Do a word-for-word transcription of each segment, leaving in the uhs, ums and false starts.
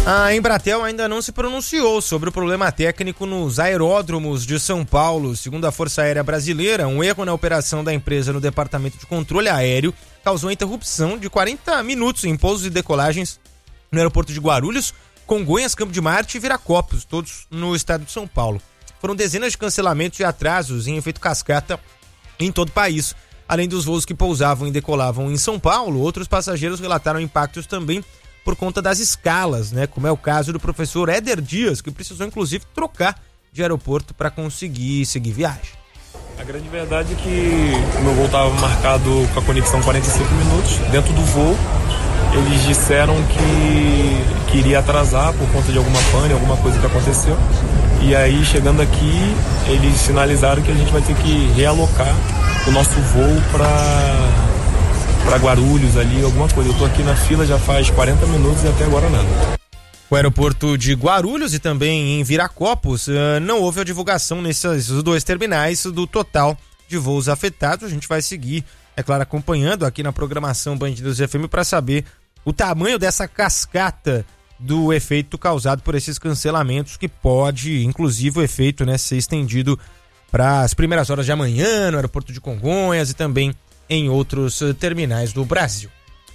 A Embratel ainda não se pronunciou sobre o problema técnico nos aeródromos de São Paulo. Segundo a Força Aérea Brasileira, um erro na operação da empresa no Departamento de Controle Aéreo causou a interrupção de quarenta minutos em pousos e decolagens no aeroporto de Guarulhos, Congonhas, Campo de Marte e Viracopos, todos no estado de São Paulo. Foram dezenas de cancelamentos e atrasos em efeito cascata em todo o país. Além dos voos que pousavam e decolavam em São Paulo, outros passageiros relataram impactos também por conta das escalas, né? Como é o caso do professor Éder Dias, que precisou inclusive trocar de aeroporto para conseguir seguir viagem. A grande verdade é que o meu voo estava marcado com a conexão quarenta e cinco minutos. Dentro do voo, eles disseram que, que iria atrasar por conta de alguma pane, alguma coisa que aconteceu. E aí, chegando aqui, eles sinalizaram que a gente vai ter que realocar o nosso voo para para Guarulhos ali, alguma coisa. Eu tô aqui na fila já faz quarenta minutos e até agora nada. O aeroporto de Guarulhos e também em Viracopos, não houve a divulgação nesses dois terminais do total de voos afetados. A gente vai seguir, é claro, acompanhando aqui na programação Band News F M para saber o tamanho dessa cascata do efeito causado por esses cancelamentos, que pode, inclusive, o efeito, né, ser estendido para as primeiras horas de amanhã no aeroporto de Congonhas e também em outros terminais do Brasil.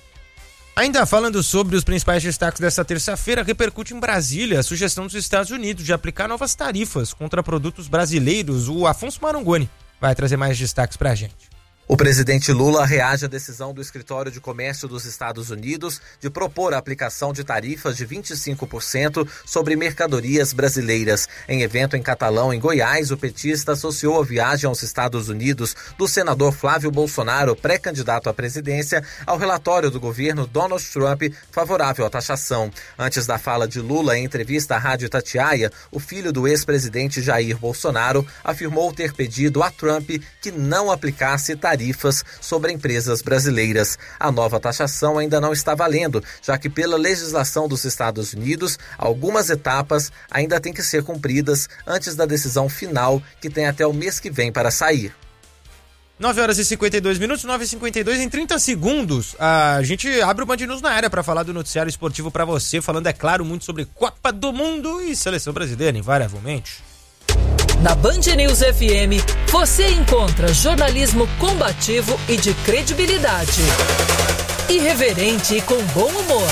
Ainda falando sobre os principais destaques desta terça-feira, repercute em Brasília a sugestão dos Estados Unidos de aplicar novas tarifas contra produtos brasileiros. O Afonso Marangoni vai trazer mais destaques para a gente. O presidente Lula reage à decisão do Escritório de Comércio dos Estados Unidos de propor a aplicação de tarifas de vinte e cinco por cento sobre mercadorias brasileiras. Em evento em Catalão, em Goiás, o petista associou a viagem aos Estados Unidos do senador Flávio Bolsonaro, pré-candidato à presidência, ao relatório do governo Donald Trump favorável à taxação. Antes da fala de Lula em entrevista à Rádio Itatiaia, o filho do ex-presidente Jair Bolsonaro afirmou ter pedido a Trump que não aplicasse tarifas tarifas sobre empresas brasileiras. A nova taxação ainda não está valendo, já que pela legislação dos Estados Unidos, algumas etapas ainda têm que ser cumpridas antes da decisão final, que tem até o mês que vem para sair. nove horas e cinquenta e dois minutos, nove e cinquenta e dois, em trinta segundos, a gente abre o Band News na área para falar do noticiário esportivo para você, falando, é claro, muito sobre Copa do Mundo e Seleção Brasileira, invariavelmente. Na Band News F M, você encontra jornalismo combativo e de credibilidade. Irreverente e com bom humor.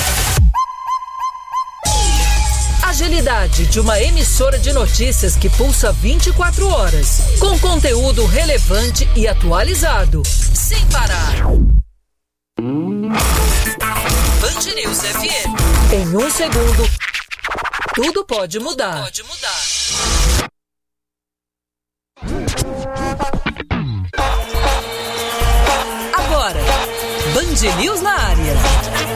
Agilidade de uma emissora de notícias que pulsa vinte e quatro horas. Com conteúdo relevante e atualizado. Sem parar. Band News F M. Em um segundo, tudo pode mudar. Pode mudar. Agora, Band News na área.